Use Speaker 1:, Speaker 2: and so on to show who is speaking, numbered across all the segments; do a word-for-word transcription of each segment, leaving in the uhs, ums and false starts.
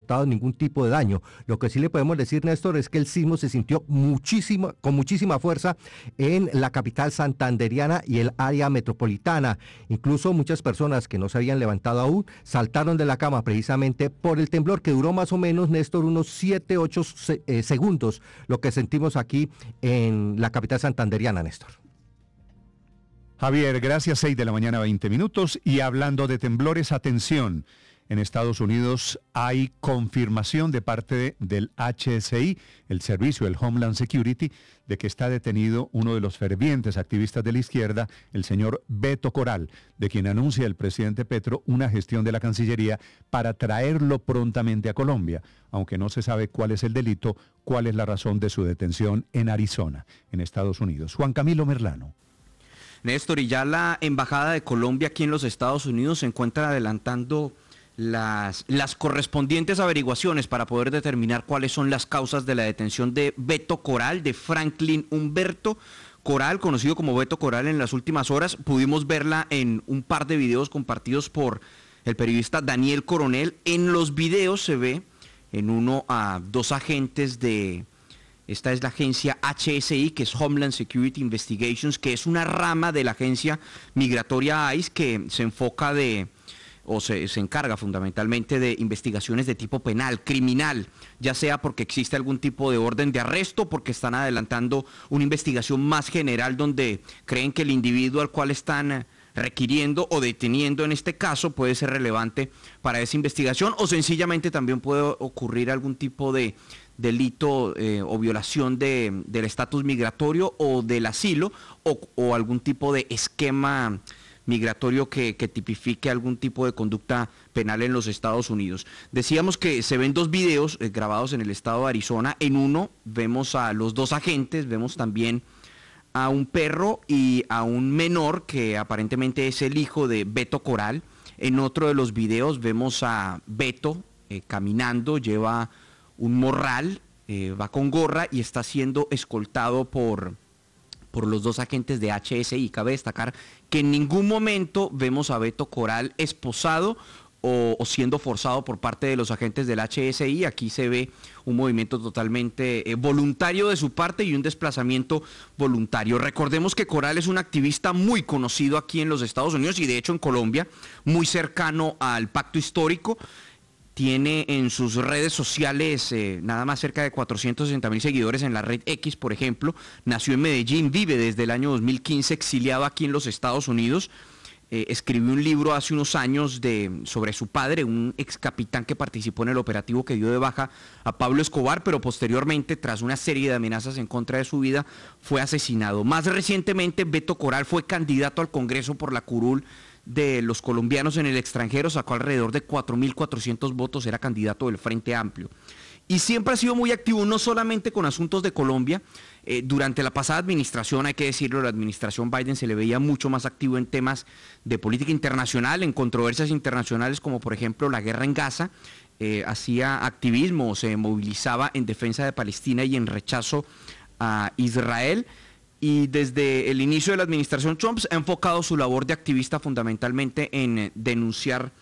Speaker 1: reportado ningún tipo de daño. Lo que sí le podemos decir, Néstor, es que el sismo se sintió muchísimo, con muchísima fuerza en la capital santanderiana y el área metropolitana. Incluso muchas personas que no se habían levantado aún saltaron de la cama precisamente por el temblor, que duró más o menos, Néstor, unos siete, ocho eh, segundos, lo que sentimos aquí en la capital santanderiana, Néstor.
Speaker 2: Javier, gracias. seis de la mañana, veinte minutos. Y hablando de temblores, atención. En Estados Unidos hay confirmación de parte del H S I, el servicio, el Homeland Security, de que está detenido uno de los fervientes activistas de la izquierda, el señor Beto Coral, de quien anuncia el presidente Petro una gestión de la Cancillería para traerlo prontamente a Colombia, aunque no se sabe cuál es el delito, cuál es la razón de su detención en Arizona, en Estados Unidos. Juan Camilo Merlano.
Speaker 3: Néstor, y ya la Embajada de Colombia aquí en los Estados Unidos se encuentra adelantando las, las correspondientes averiguaciones para poder determinar cuáles son las causas de la detención de Beto Coral, de Franklin Humberto Coral, conocido como Beto Coral en las últimas horas. Pudimos verla en un par de videos compartidos por el periodista Daniel Coronel. En los videos se ve en uno a dos agentes de... Esta es la agencia H S I, que es Homeland Security Investigations, que es una rama de la agencia migratoria ICE que se enfoca de, o se, se encarga fundamentalmente de investigaciones de tipo penal, criminal, ya sea porque existe algún tipo de orden de arresto, porque están adelantando una investigación más general donde creen que el individuo al cual están requiriendo o deteniendo en este caso puede ser relevante para esa investigación, o sencillamente también puede ocurrir algún tipo de delito eh, o violación de, del estatus migratorio o del asilo, o, o algún tipo de esquema migratorio que, que tipifique algún tipo de conducta penal en los Estados Unidos. Decíamos que se ven dos videos eh, grabados en el estado de Arizona. En uno vemos a los dos agentes, vemos también a un perro y a un menor que aparentemente es el hijo de Beto Coral. En otro de los videos vemos a Beto eh, caminando, lleva un morral, eh, va con gorra y está siendo escoltado por, por los dos agentes de H S I. Cabe destacar que en ningún momento vemos a Beto Coral esposado o, o siendo forzado por parte de los agentes del H S I. Aquí se ve un movimiento totalmente eh, voluntario de su parte y un desplazamiento voluntario. Recordemos que Coral es un activista muy conocido aquí en los Estados Unidos y de hecho en Colombia, muy cercano al pacto histórico. Tiene en sus redes sociales eh, nada más cerca de cuatrocientos sesenta mil seguidores en la red X, por ejemplo. Nació en Medellín, vive desde el año dos mil quince exiliado aquí en los Estados Unidos. Eh, escribió un libro hace unos años de, sobre su padre, un ex capitán que participó en el operativo que dio de baja a Pablo Escobar, pero posteriormente, tras una serie de amenazas en contra de su vida, fue asesinado. Más recientemente, Beto Coral fue candidato al Congreso por la curul de los colombianos en el extranjero, sacó alrededor de cuatro mil cuatrocientos votos, era candidato del Frente Amplio. Y siempre ha sido muy activo, no solamente con asuntos de Colombia. Eh, durante la pasada administración, hay que decirlo, la administración Biden se le veía mucho más activo en temas de política internacional, en controversias internacionales como por ejemplo la guerra en Gaza. Eh, hacía activismo, se movilizaba en defensa de Palestina y en rechazo a Israel. Y desde el inicio de la administración Trump ha enfocado su labor de activista fundamentalmente en eh, denunciar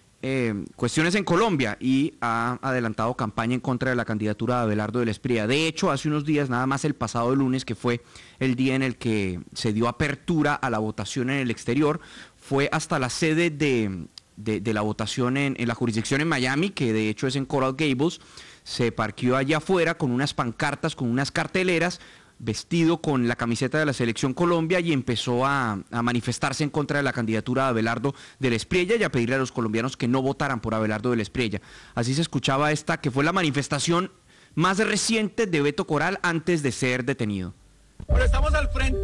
Speaker 3: eh, cuestiones en Colombia y ha adelantado campaña en contra de la candidatura de Abelardo del Espriella. De hecho, hace unos días, nada más el pasado lunes, que fue el día en el que se dio apertura a la votación en el exterior, fue hasta la sede de, de, de la votación en, en la jurisdicción en Miami, que de hecho es en Coral Gables. Se parqueó allá afuera con unas pancartas, con unas carteleras, vestido con la camiseta de la Selección Colombia y empezó a, a manifestarse en contra de la candidatura de Abelardo del Espriella y a pedirle a los colombianos que no votaran por Abelardo del Espriella. Así se escuchaba esta, que fue la manifestación más reciente de Beto Coral antes de ser detenido.
Speaker 4: Bueno, estamos al frente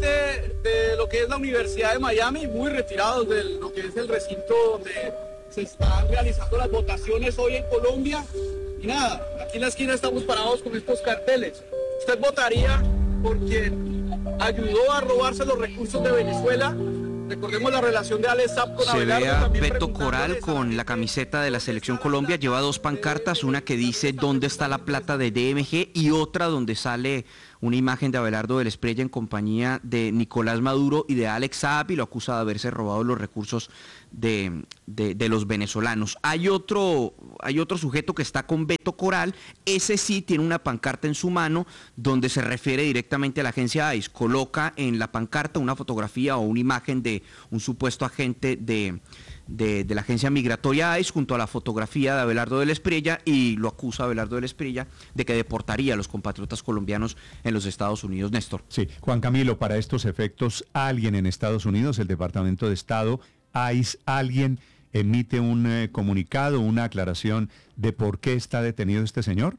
Speaker 4: de lo que es la Universidad de Miami, muy retirados de lo que es el recinto donde se están realizando las votaciones hoy en Colombia. Y nada, aquí en la esquina estamos parados con estos carteles. ¿Usted votaría por quien ayudó a robarse los recursos de Venezuela? Recordemos la relación de Alex Saab con Abelardo.
Speaker 3: Se ve a Beto Coral con la camiseta de la Selección Colombia, lleva dos pancartas, una que dice ¿dónde está la plata de D M G? Y otra donde sale una imagen de Abelardo del Espriella en compañía de Nicolás Maduro y de Alex Saab, y lo acusa de haberse robado los recursos de, de, de los venezolanos. Hay otro, hay otro sujeto que está con Beto Coral, ese sí tiene una pancarta en su mano donde se refiere directamente a la agencia ICE, coloca en la pancarta una fotografía o una imagen de un supuesto agente de... De, de la agencia migratoria ICE junto a la fotografía de Abelardo del Espriella, y lo acusa a Abelardo del Espriella de que deportaría a los compatriotas colombianos en los Estados Unidos. Néstor.
Speaker 2: Sí, Juan Camilo, para estos efectos, alguien en Estados Unidos, el Departamento de Estado, ICE, alguien emite un eh, comunicado, una aclaración de por qué está detenido este señor.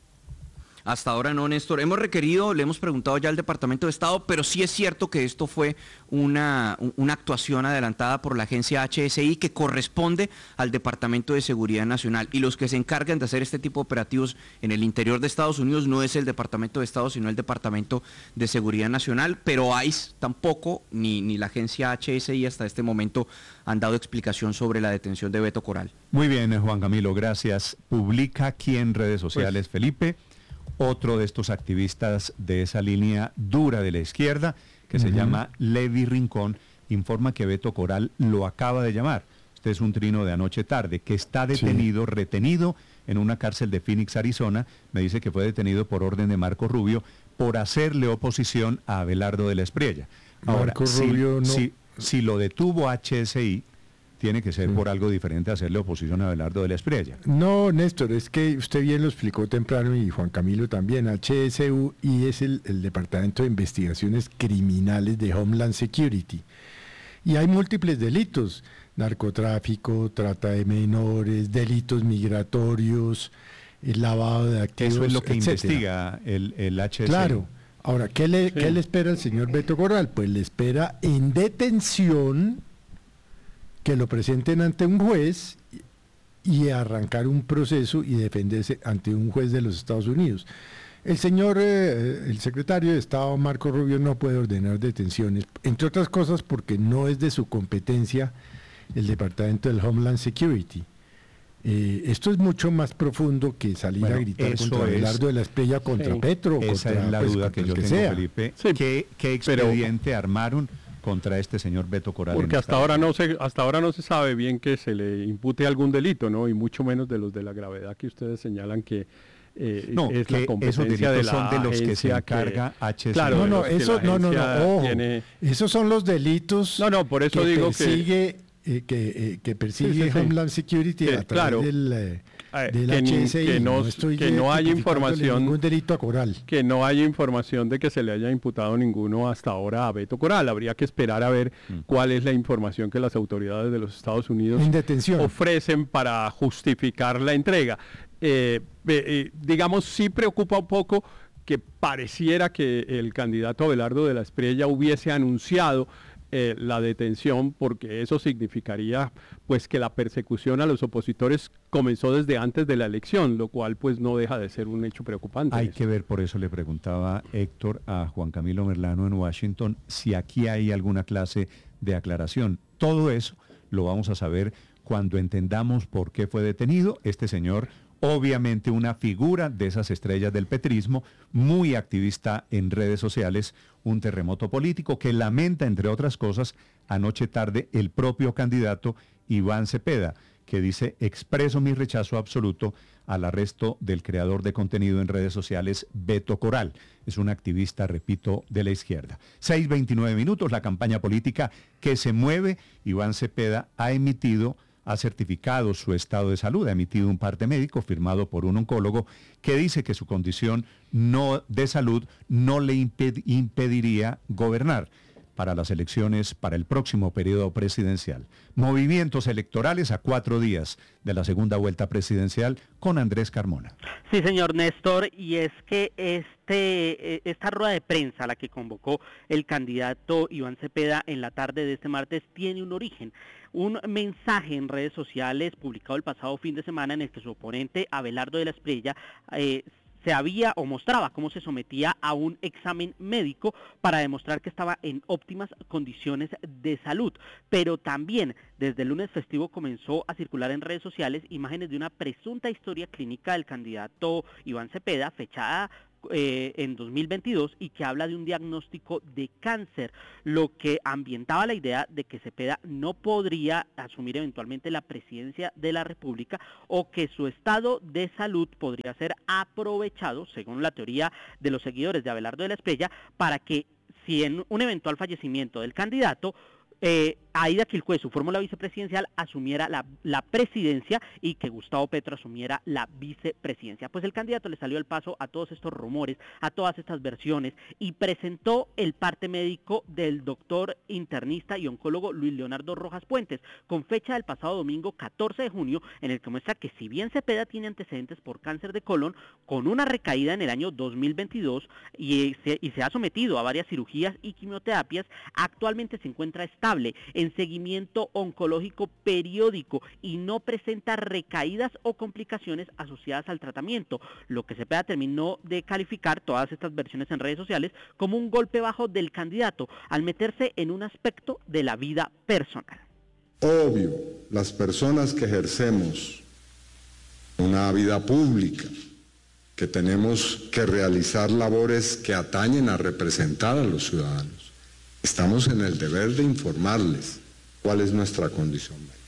Speaker 3: Hasta ahora no, Néstor. Hemos requerido, le hemos preguntado ya al Departamento de Estado, pero sí es cierto que esto fue una, una actuación adelantada por la agencia H S I que corresponde al Departamento de Seguridad Nacional. Y los que se encargan de hacer este tipo de operativos en el interior de Estados Unidos no es el Departamento de Estado, sino el Departamento de Seguridad Nacional. Pero ICE tampoco, ni, ni la agencia H S I hasta este momento han dado explicación sobre la detención de Beto Coral.
Speaker 2: Muy bien, Juan Camilo, gracias. Publica aquí en redes sociales, pues, Felipe, otro de estos activistas de esa línea dura de la izquierda, que uh-huh. se llama Levi Rincón, informa que Beto Coral lo acaba de llamar. Este es un trino de anoche tarde, que está detenido, sí. retenido en una cárcel de Phoenix, Arizona. Me dice que fue detenido por orden de Marco Rubio por hacerle oposición a Abelardo del Espriella. Ahora,
Speaker 5: Marco
Speaker 2: si,
Speaker 5: Rubio no...
Speaker 2: si, si lo detuvo H S I, tiene que ser por algo diferente a hacerle oposición a Abelardo de la Espriella.
Speaker 5: No, Néstor, es que usted bien lo explicó temprano y Juan Camilo también. H S I es el, el Departamento de Investigaciones Criminales de Homeland Security. Y hay múltiples delitos: narcotráfico, trata de menores, delitos migratorios, el lavado de activos,
Speaker 2: eso es lo que
Speaker 5: etcétera.
Speaker 2: investiga el, el H S I.
Speaker 5: Claro. Ahora, ¿qué le,
Speaker 2: sí.
Speaker 5: ¿qué le espera al señor Beto Coral? Pues le espera en detención que lo presenten ante un juez y arrancar un proceso y defenderse ante un juez de los Estados Unidos. El señor, eh, el secretario de Estado, Marco Rubio, no puede ordenar detenciones, entre otras cosas porque no es de su competencia el Departamento del Homeland Security. Eh, esto es mucho más profundo que salir bueno, a gritar contra Abelardo de la Espriella, contra sí. Petro,
Speaker 2: esa
Speaker 5: contra,
Speaker 2: es la
Speaker 5: pues,
Speaker 2: duda que yo
Speaker 5: que
Speaker 2: tengo,
Speaker 5: sea.
Speaker 2: Felipe.
Speaker 6: Sí.
Speaker 2: ¿Qué, qué expediente pero, armaron contra este señor Beto Coral?
Speaker 6: Porque hasta ahora no se hasta ahora no se sabe bien que se le impute algún delito, ¿no? Y mucho menos de los de la gravedad que ustedes señalan que eh,
Speaker 2: no,
Speaker 6: es
Speaker 2: que
Speaker 6: la competencia de la
Speaker 2: son de los que se encarga
Speaker 6: que,
Speaker 2: H S I.
Speaker 6: Claro,
Speaker 5: no, no, eso no, no, no, ojo,
Speaker 6: tiene...
Speaker 5: esos son los delitos.
Speaker 6: No, no, por eso
Speaker 5: que
Speaker 6: digo
Speaker 5: persigue,
Speaker 6: que
Speaker 5: eh, que, eh, que persigue
Speaker 6: sí, sí, sí.
Speaker 5: Homeland Security
Speaker 6: que,
Speaker 5: a través
Speaker 6: claro,
Speaker 5: del eh,
Speaker 6: que,
Speaker 5: H S I,
Speaker 6: que no,
Speaker 5: no estoy
Speaker 6: que no hay información,
Speaker 5: ningún delito a Coral.
Speaker 6: Que no hay información de que se le haya imputado ninguno hasta ahora a Beto Coral. Habría que esperar a ver mm. cuál es la información que las autoridades de los Estados Unidos
Speaker 5: en detención
Speaker 6: ofrecen para justificar la entrega. Eh, eh, digamos, sí preocupa un poco que pareciera que el candidato Abelardo de la Espriella hubiese anunciado Eh, la detención, porque eso significaría pues que la persecución a los opositores comenzó desde antes de la elección, lo cual pues no deja de ser un hecho preocupante.
Speaker 2: Hay
Speaker 6: eso.
Speaker 2: que ver, por eso le preguntaba Héctor a Juan Camilo Merlano en Washington si aquí hay alguna clase de aclaración. Todo eso lo vamos a saber cuando entendamos por qué fue detenido este señor. Obviamente una figura de esas estrellas del petrismo, muy activista en redes sociales, un terremoto político que lamenta, entre otras cosas, anoche tarde el propio candidato Iván Cepeda, que dice: expreso mi rechazo absoluto al arresto del creador de contenido en redes sociales, Beto Coral. Es un activista, repito, de la izquierda. seis veintinueve minutos, la campaña política que se mueve. Iván Cepeda ha emitido... ha certificado su estado de salud, ha emitido un parte médico firmado por un oncólogo que dice que su condición no de salud no le imped- impediría gobernar para las elecciones para el próximo periodo presidencial. Movimientos electorales a cuatro días de la segunda vuelta presidencial con Andrés Carmona.
Speaker 7: Sí, señor Néstor, y es que este esta rueda de prensa a la que convocó el candidato Iván Cepeda en la tarde de este martes tiene un origen. Un mensaje en redes sociales publicado el pasado fin de semana en el que su oponente Abelardo de la Espriella eh, se había o mostraba cómo se sometía a un examen médico para demostrar que estaba en óptimas condiciones de salud. Pero también desde el lunes festivo comenzó a circular en redes sociales imágenes de una presunta historia clínica del candidato Iván Cepeda, fechada eh, en dos mil veintidós y que habla de un diagnóstico de cáncer, lo que ambientaba la idea de que Cepeda no podría asumir eventualmente la presidencia de la República o que su estado de salud podría ser aprovechado, según la teoría de los seguidores de Abelardo de la Espriella, para que si en un eventual fallecimiento del candidato, Eh, Aida Quilcue, su fórmula vicepresidencial, asumiera la, la presidencia y que Gustavo Petro asumiera la vicepresidencia. Pues el candidato le salió al paso a todos estos rumores, a todas estas versiones y presentó el parte médico del doctor internista y oncólogo Luis Leonardo Rojas Puentes, con fecha del pasado domingo catorce de junio, en el que muestra que si bien Cepeda tiene antecedentes por cáncer de colon, con una recaída en el año dos mil veintidós y se, y se ha sometido a varias cirugías y quimioterapias, actualmente se encuentra estable en seguimiento oncológico periódico y no presenta recaídas o complicaciones asociadas al tratamiento, lo que Cepeda terminó de calificar todas estas versiones en redes sociales como un golpe bajo del candidato al meterse en un aspecto de la vida personal.
Speaker 8: Obvio, las personas que ejercemos una vida pública, que tenemos que realizar labores que atañen a representar a los ciudadanos, estamos en el deber de informarles cuál es nuestra condición médica.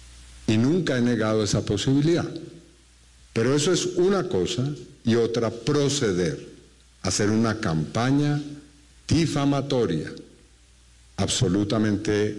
Speaker 8: Y nunca he negado esa posibilidad. Pero eso es una cosa y otra proceder, hacer una campaña difamatoria, absolutamente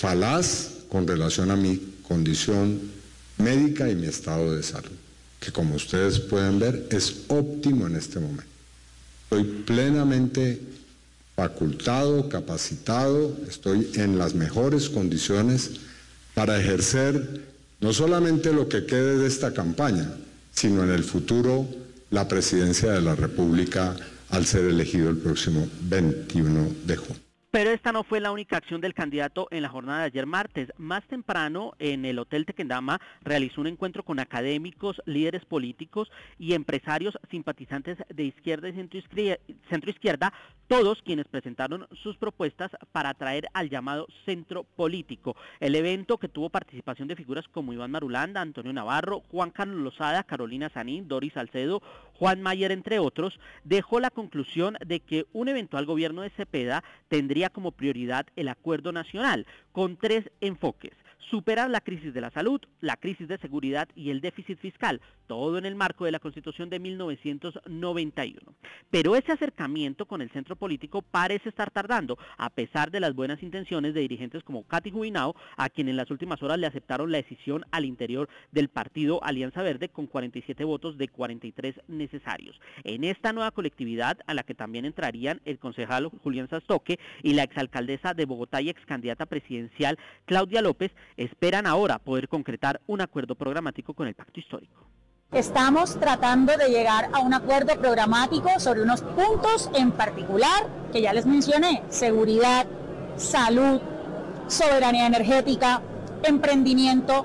Speaker 8: falaz con relación a mi condición médica y mi estado de salud, que como ustedes pueden ver es óptimo en este momento. Estoy plenamente facultado, capacitado, estoy en las mejores condiciones para ejercer no solamente lo que quede de esta campaña, sino en el futuro la presidencia de la República al ser elegido el próximo veintiuno de junio.
Speaker 7: Pero esta no fue la única acción del candidato en la jornada de ayer martes. Más temprano, en el Hotel Tequendama, realizó un encuentro con académicos, líderes políticos y empresarios simpatizantes de izquierda y centroizquierda, todos quienes presentaron sus propuestas para atraer al llamado centro político. El evento, que tuvo participación de figuras como Iván Marulanda, Antonio Navarro, Juan Carlos Lozada, Carolina Sanín, Doris Salcedo, Juan Mayer, entre otros, dejó la conclusión de que un eventual gobierno de Cepeda tendría como prioridad el acuerdo nacional, con tres enfoques: superar la crisis de la salud, la crisis de seguridad y el déficit fiscal, todo en el marco de la Constitución de mil novecientos noventa y uno. Pero ese acercamiento con el centro político parece estar tardando, a pesar de las buenas intenciones de dirigentes como Katy Jubinao, a quien en las últimas horas le aceptaron la decisión al interior del partido Alianza Verde con cuarenta y siete votos de cuarenta y tres necesarios. En esta nueva colectividad, a la que también entrarían el concejal Julián Sastoque y la exalcaldesa de Bogotá y excandidata presidencial Claudia López, esperan ahora poder concretar un acuerdo programático con el pacto histórico.
Speaker 9: Estamos tratando de llegar a un acuerdo programático sobre unos puntos en particular que ya les mencioné: seguridad, salud, soberanía energética, emprendimiento,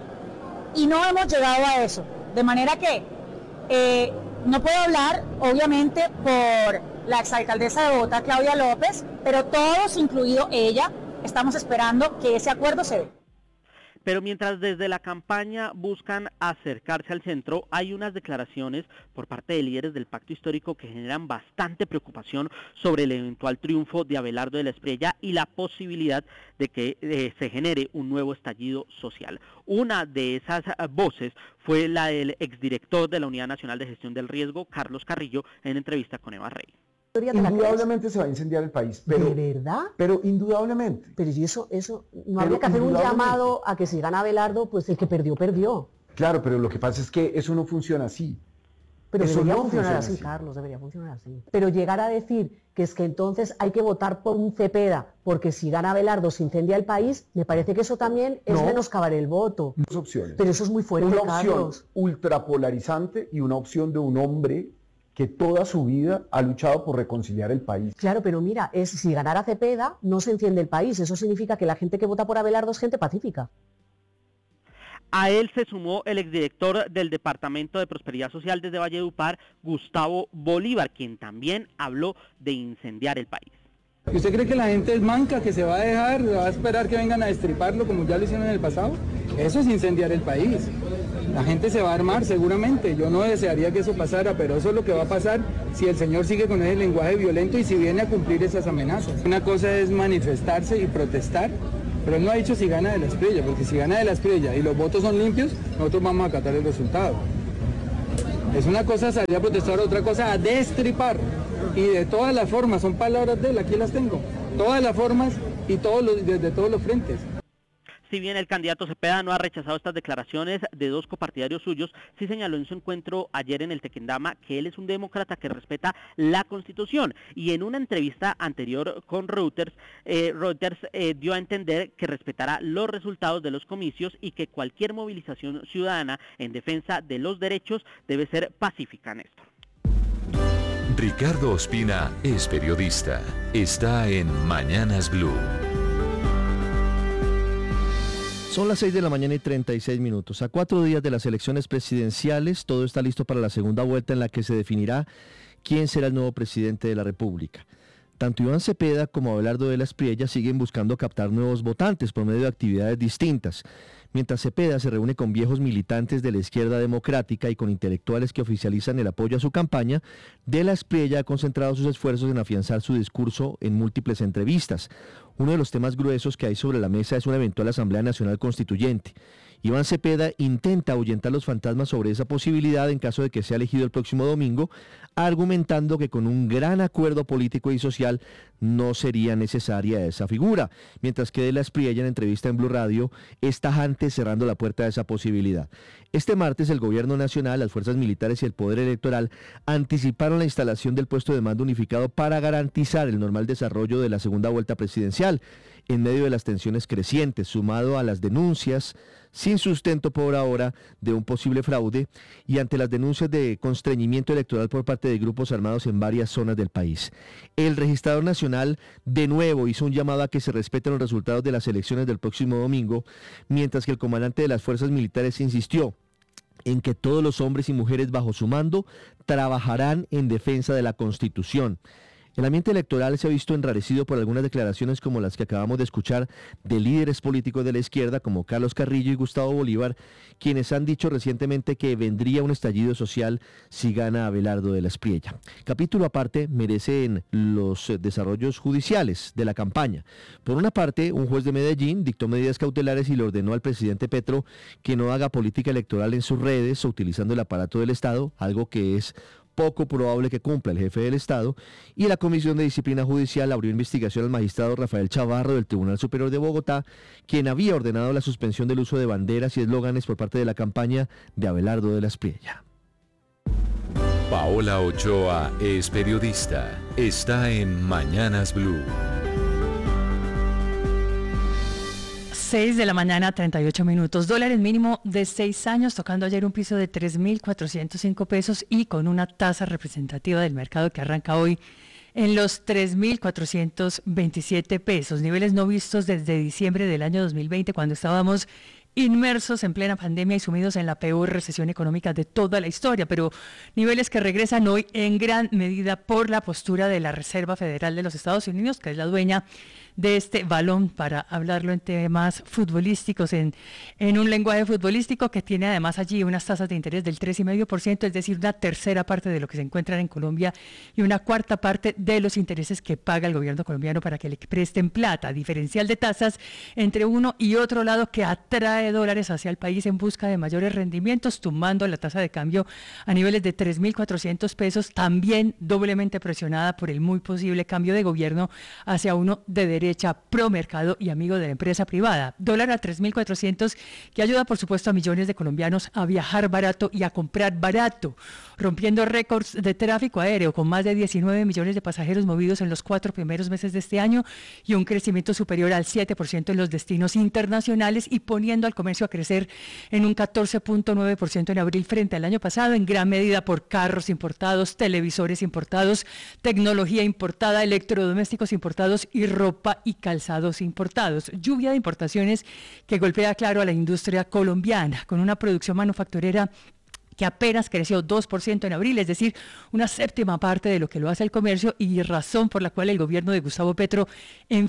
Speaker 9: y no hemos llegado a eso. De manera que eh, no puedo hablar, obviamente, por la exalcaldesa de Bogotá, Claudia López, pero todos, incluido ella, estamos esperando que ese acuerdo se dé.
Speaker 7: Pero mientras desde la campaña buscan acercarse al centro, hay unas declaraciones por parte de líderes del pacto histórico que generan bastante preocupación sobre el eventual triunfo de Abelardo de la Espriella y la posibilidad de que eh, se genere un nuevo estallido social. Una de esas voces fue la del exdirector de la Unidad Nacional de Gestión del Riesgo, Carlos Carrillo, en entrevista con Eva Rey.
Speaker 10: Indudablemente se va a incendiar el país, pero,
Speaker 11: ¿de verdad?
Speaker 10: Pero indudablemente.
Speaker 11: Pero y eso, eso, no habría que hacer un llamado a que si gana Abelardo, pues el que perdió, perdió.
Speaker 10: Claro, pero lo que pasa es que eso no funciona así.
Speaker 11: Pero
Speaker 10: eso
Speaker 11: debería
Speaker 10: no
Speaker 11: funcionar
Speaker 10: funciona
Speaker 11: así,
Speaker 10: así,
Speaker 11: Carlos, debería funcionar así. Pero llegar a decir que es que entonces hay que votar por un Cepeda, porque si gana Abelardo se incendia el país, me parece que eso también es
Speaker 10: no,
Speaker 11: menoscabar el voto.
Speaker 10: Dos opciones.
Speaker 11: Pero eso es muy fuerte,
Speaker 10: una
Speaker 11: Carlos.
Speaker 10: Opción ultrapolarizante y una opción de un hombre que toda su vida ha luchado por reconciliar el país.
Speaker 11: Claro, pero mira, es, si ganara Cepeda, no se enciende el país. Eso significa que la gente que vota por Abelardo es gente pacífica.
Speaker 7: A él se sumó el exdirector del Departamento de Prosperidad Social desde Valledupar, Gustavo Bolívar, quien también habló de incendiar el país.
Speaker 12: ¿Y usted cree que la gente es manca, que se va a dejar, va a esperar que vengan a destriparlo como ya lo hicieron en el pasado? Eso es incendiar el país. La gente se va a armar seguramente, yo no desearía que eso pasara, pero eso es lo que va a pasar si el señor sigue con ese lenguaje violento y si viene a cumplir esas amenazas. Una cosa es manifestarse y protestar, pero él no ha dicho si gana de la Espriella, porque si gana de la Espriella y los votos son limpios, nosotros vamos a acatar el resultado. Es una cosa salir a protestar, otra cosa a destripar, y de todas las formas, son palabras de él, aquí las tengo, todas las formas y todos los, desde todos los frentes.
Speaker 7: Si bien el candidato Cepeda no ha rechazado estas declaraciones de dos copartidarios suyos, sí señaló en su encuentro ayer en el Tequendama que él es un demócrata que respeta la Constitución. Y en una entrevista anterior con Reuters, eh, Reuters eh, dio a entender que respetará los resultados de los comicios y que cualquier movilización ciudadana en defensa de los derechos debe ser pacífica, Néstor.
Speaker 13: Ricardo Ospina es periodista. Está en Mañanas Blue.
Speaker 14: Son las seis de la mañana y treinta y seis minutos. A cuatro días de las elecciones presidenciales, todo está listo para la segunda vuelta en la que se definirá quién será el nuevo presidente de la República. Tanto Iván Cepeda como Abelardo de la Espriella siguen buscando captar nuevos votantes por medio de actividades distintas. Mientras Cepeda se reúne con viejos militantes de la izquierda democrática y con intelectuales que oficializan el apoyo a su campaña, de la Espriella ha concentrado sus esfuerzos en afianzar su discurso en múltiples entrevistas. Uno de los temas gruesos que hay sobre la mesa es una eventual Asamblea Nacional Constituyente. Iván Cepeda intenta ahuyentar los fantasmas sobre esa posibilidad en caso de que sea elegido el próximo domingo, argumentando que con un gran acuerdo político y social no sería necesaria esa figura, mientras que de la Espriella en entrevista en Blue Radio es tajante cerrando la puerta a esa posibilidad. Este martes el Gobierno Nacional, las fuerzas militares y el Poder Electoral anticiparon la instalación del puesto de mando unificado para garantizar el normal desarrollo de la segunda vuelta presidencial, en medio de las tensiones crecientes, sumado a las denuncias sin sustento por ahora de un posible fraude y ante las denuncias de constreñimiento electoral por parte de grupos armados en varias zonas del país. El registrador nacional de nuevo hizo un llamado a que se respeten los resultados de las elecciones del próximo domingo, mientras que el comandante de las fuerzas militares insistió en que todos los hombres y mujeres bajo su mando trabajarán en defensa de la Constitución. El ambiente electoral se ha visto enrarecido por algunas declaraciones como las que acabamos de escuchar de líderes políticos de la izquierda como Carlos Carrillo y Gustavo Bolívar, quienes han dicho recientemente que vendría un estallido social si gana Abelardo de la Espriella. Capítulo aparte merecen los desarrollos judiciales de la campaña. Por una parte, un juez de Medellín dictó medidas cautelares y le ordenó al presidente Petro que no haga política electoral en sus redes o utilizando el aparato del Estado, algo que es poco probable que cumpla el jefe del Estado, y la Comisión de Disciplina Judicial abrió investigación al magistrado Rafael Chavarro del Tribunal Superior de Bogotá, quien había ordenado la suspensión del uso de banderas y eslóganes por parte de la campaña de Abelardo de la Espriella.
Speaker 13: Paola Ochoa es periodista. Está en Mañanas Blue.
Speaker 15: seis de la mañana, treinta y ocho minutos. Dólares mínimo de seis años, tocando ayer un piso de tres mil cuatrocientos cinco pesos y con una tasa representativa del mercado que arranca hoy en los tres mil cuatrocientos veintisiete pesos. Niveles no vistos desde diciembre del año dos mil veinte, cuando estábamos inmersos en plena pandemia y sumidos en la peor recesión económica de toda la historia, pero niveles que regresan hoy en gran medida por la postura de la Reserva Federal de los Estados Unidos, que es la dueña de este balón, para hablarlo en temas futbolísticos, en, en un lenguaje futbolístico que tiene además allí unas tasas de interés del tres coma cinco por ciento, es decir, una tercera parte de lo que se encuentra en Colombia y una cuarta parte de los intereses que paga el gobierno colombiano para que le presten plata. Diferencial de tasas entre uno y otro lado que atrae dólares hacia el país en busca de mayores rendimientos, tumbando la tasa de cambio a niveles de tres mil cuatrocientos pesos, también doblemente presionada por el muy posible cambio de gobierno hacia uno de derecha pro mercado y amigo de la empresa privada. Dólar a tres mil cuatrocientos, que ayuda por supuesto a millones de colombianos a viajar barato y a comprar barato, rompiendo récords de tráfico aéreo con más de diecinueve millones de pasajeros movidos en los cuatro primeros meses de este año y un crecimiento superior al siete por ciento en los destinos internacionales y poniendo al comercio a crecer en un catorce punto nueve por ciento en abril frente al año pasado, en gran medida por carros importados, televisores importados, tecnología importada, electrodomésticos importados y ropa y calzados importados. Lluvia de importaciones que golpea claro a la industria colombiana, con una producción manufacturera que apenas creció dos por ciento en abril, es decir, una séptima parte de lo que lo hace el comercio, y razón por la cual el gobierno de Gustavo Petro enfila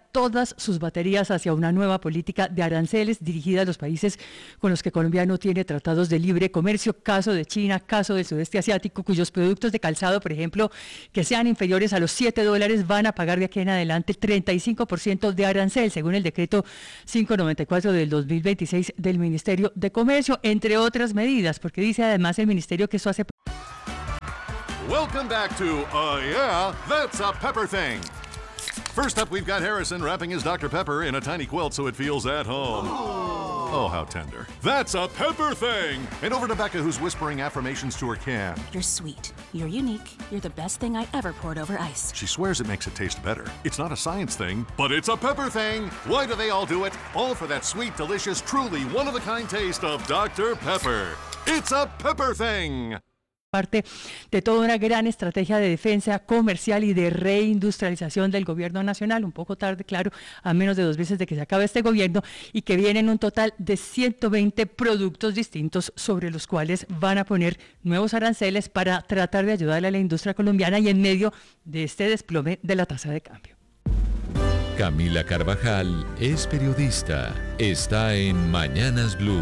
Speaker 15: todas sus baterías hacia una nueva política de aranceles dirigida a los países con los que Colombia no tiene tratados de libre comercio, caso de China, caso del sudeste asiático, cuyos productos de calzado, por ejemplo, que sean inferiores a los siete dólares, van a pagar de aquí en adelante treinta y cinco por ciento de arancel, según el decreto quinientos noventa y cuatro del dos mil veintiséis del Ministerio de Comercio, entre otras medidas, porque dice además el Ministerio que eso hace...
Speaker 16: Welcome back to Uh Yeah, That's a Pepper Thing. First up, we've got Harrison wrapping his Doctor Pepper in a tiny quilt so it feels at home. Oh, how tender. That's a Pepper Thing. And over to Becca, who's whispering affirmations to her can.
Speaker 17: You're sweet. You're unique. You're the best thing I ever poured over ice.
Speaker 16: She swears it makes it taste better. It's not a science thing, but it's a Pepper Thing. Why do they all do it? All for that sweet, delicious, truly one-of-a-kind taste of Doctor Pepper. It's a Pepper Thing.
Speaker 15: Parte de toda una gran estrategia de defensa comercial y de reindustrialización del gobierno nacional, un poco tarde, claro, a menos de dos meses de que se acabe este gobierno, y que vienen un total de ciento veinte productos distintos sobre los cuales van a poner nuevos aranceles para tratar de ayudarle a la industria colombiana y en medio de este desplome de la tasa de cambio.
Speaker 13: Camila Carvajal es periodista. Está en Mañanas Blue.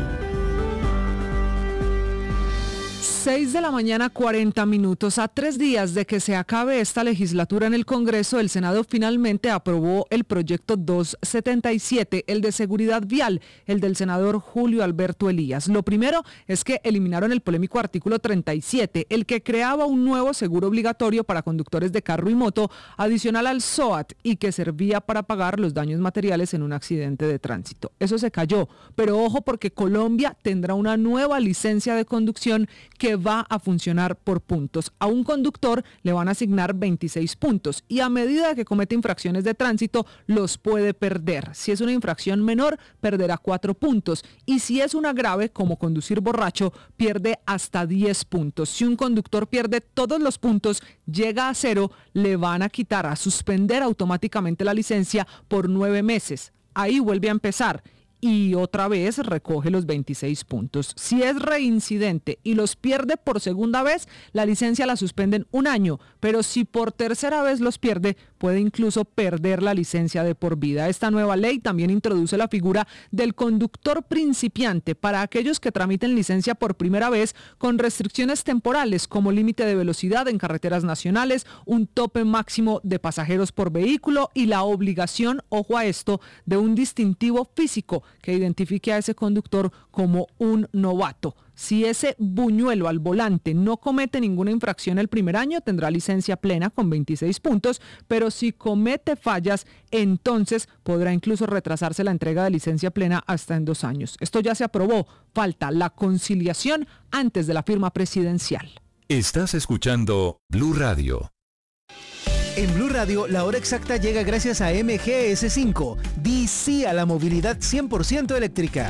Speaker 18: seis de la mañana, cuarenta minutos. A tres días de que se acabe esta legislatura en el Congreso, el Senado finalmente aprobó el proyecto doscientos setenta y siete, el de seguridad vial, el del senador Julio Alberto Elías. Lo primero es que eliminaron el polémico artículo treinta y siete, el que creaba un nuevo seguro obligatorio para conductores de carro y moto, adicional al SOAT, y que servía para pagar los daños materiales en un accidente de tránsito. Eso se cayó, pero ojo porque Colombia tendrá una nueva licencia de conducción que va a funcionar por puntos. A un conductor le van a asignar veintiséis puntos y a medida que comete infracciones de tránsito los puede perder. Si es una infracción menor, perderá cuatro puntos y si es una grave, como conducir borracho, pierde hasta diez puntos. Si un conductor pierde todos los puntos, llega a cero, le van a quitar, a suspender automáticamente la licencia por nueve meses. Ahí vuelve a empezar. Y otra vez recoge los veintiséis puntos. Si es reincidente y los pierde por segunda vez, la licencia la suspenden un año, pero si por tercera vez los pierde, puede incluso perder la licencia de por vida. Esta nueva ley también introduce la figura del conductor principiante para aquellos que tramiten licencia por primera vez con restricciones temporales como límite de velocidad en carreteras nacionales, un tope máximo de pasajeros por vehículo y la obligación, ojo a esto, de un distintivo físico que identifique a ese conductor como un novato. Si ese buñuelo al volante no comete ninguna infracción el primer año, tendrá licencia plena con veintiséis puntos, pero si comete fallas, entonces podrá incluso retrasarse la entrega de licencia plena hasta en dos años. Esto ya se aprobó, falta la conciliación antes de la firma presidencial.
Speaker 13: Estás escuchando Blue Radio.
Speaker 19: En Blue Radio, la hora exacta llega gracias a M G S cinco. Di sí a la movilidad cien por ciento eléctrica.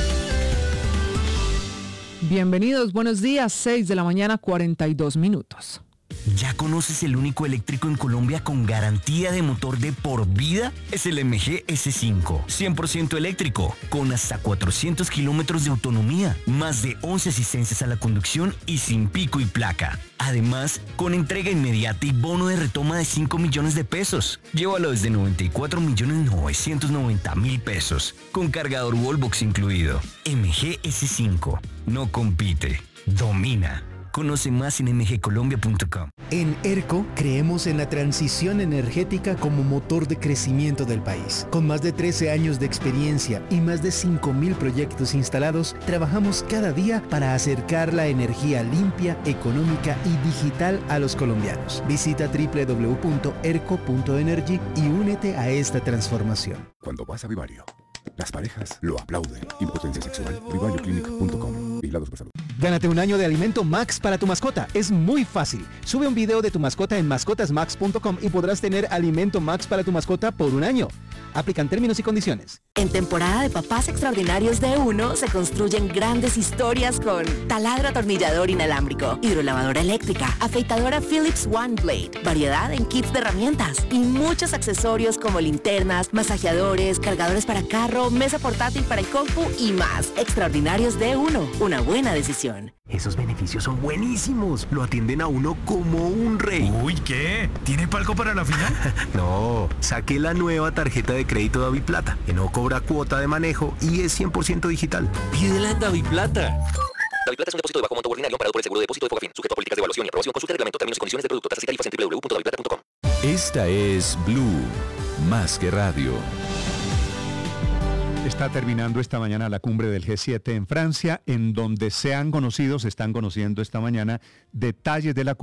Speaker 18: Bienvenidos, buenos días, seis de la mañana, cuarenta y dos minutos.
Speaker 20: ¿Ya conoces el único eléctrico en Colombia con garantía de motor de por vida? Es el M G S cinco, cien por ciento eléctrico, con hasta cuatrocientos kilómetros de autonomía, más de once asistencias a la conducción y sin pico y placa. Además, con entrega inmediata y bono de retoma de cinco millones de pesos. Llévalo desde noventa y cuatro millones novecientos noventa mil pesos, con cargador Wallbox incluido. M G S cinco, no compite, domina. Conoce más en m g colombia punto com.
Speaker 19: En ERCO creemos en la transición energética como motor de crecimiento del país. Con más de trece años de experiencia y más de cinco mil proyectos instalados, trabajamos cada día para acercar la energía limpia, económica y digital a los colombianos. Visita doble u doble u doble u punto erco punto energy y únete a esta transformación.
Speaker 21: Cuando vas a Vivario, las parejas lo aplauden. Impotencia sexual. vivario clinic punto com. Vigilados por salud.
Speaker 19: Gánate un año de alimento Max para tu mascota. Es muy fácil. Sube un video de tu mascota en mascotas max punto com y podrás tener alimento Max para tu mascota por un año. Aplican términos y condiciones.
Speaker 22: En temporada de Papás Extraordinarios de Uno se construyen grandes historias con taladro atornillador inalámbrico, hidrolavadora eléctrica, afeitadora Philips One Blade, variedad en kits de herramientas y muchos accesorios como linternas, masajeadores, cargadores para carro, mesa portátil para el compu y más. Extraordinarios de Uno, una buena decisión.
Speaker 1: Esos beneficios son buenísimos. Lo atienden a uno como un rey.
Speaker 4: Uy, ¿qué? ¿Tiene palco para la final?
Speaker 1: No, saqué la nueva tarjeta de crédito DaviPlata, que no cobra cuota de manejo y es cien por ciento digital.
Speaker 4: Pídela en DaviPlata.
Speaker 23: DaviPlata es un depósito de bajo monto ordinario amparado por el seguro de depósito de Fogafín, sujeto a políticas de evaluación y aprobación. Consulta el reglamento, términos y condiciones del producto, tasas y tarifas en doble u doble u doble u punto daviplata punto com.
Speaker 13: Esta es Blue, más que radio.
Speaker 2: Está terminando esta mañana la cumbre del G siete en Francia, en donde se han conocido, se están conociendo esta mañana detalles de la